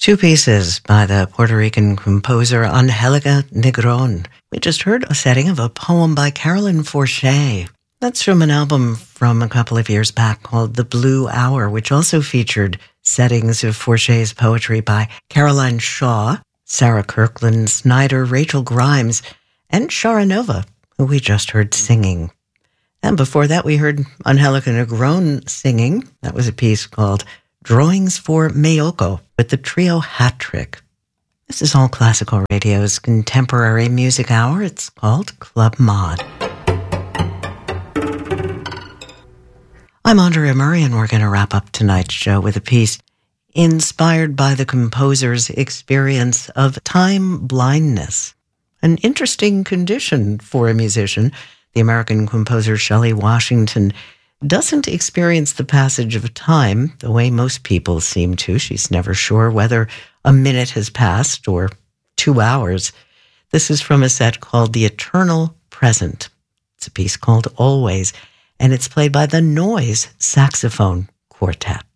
Two pieces by the Puerto Rican composer Angelica Negron. We just heard a setting of a poem by Carolyn Forche. That's from an album from a couple of years back called The Blue Hour, which also featured settings of Forche's poetry by Caroline Shaw, Sarah Kirkland Snyder, Rachel Grimes, and Sharanova, who we just heard singing. And before that, we heard Angelica Negron singing. That was a piece called Drawings for Mayoko with the trio Hat Trick. This is All Classical Radio's contemporary music hour. It's called Club Mod. I'm Andrea Murray, and we're going to wrap up tonight's show with a piece inspired by the composer's experience of time blindness, an interesting condition for a musician. The American composer Shelley Washington doesn't experience the passage of time the way most people seem to. She's never sure whether a minute has passed or 2 hours. This is from a set called The Eternal Present. It's a piece called Always, and it's played by the Noise Saxophone Quartet.